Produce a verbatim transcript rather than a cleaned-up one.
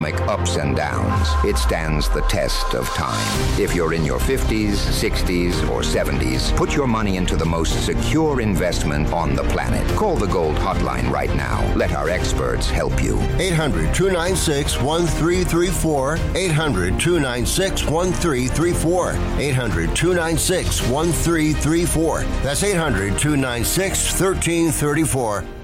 Ups and downs. It stands the test of time. If you're in your fifties, sixties, or seventies, put your money into the most secure investment on the planet. Call the Gold Hotline right now. Let our experts help you. eight hundred, two nine six, one three three four. eight hundred, two nine six, one three three four. eight hundred, two nine six, one three three four. That's eight hundred, two nine six, one three three four.